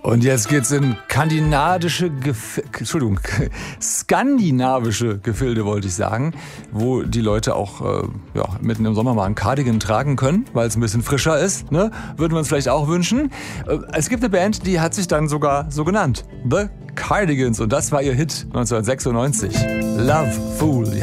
Und jetzt geht's in skandinavische Gefilde, wollte ich sagen, wo die Leute auch mitten im Sommer mal einen Cardigan tragen können, weil es ein bisschen frischer ist. Ne? Würden wir uns vielleicht auch wünschen. Es gibt eine Band, die hat sich dann sogar so genannt. The Cardigans. Und das war ihr Hit 1996. Love Fool.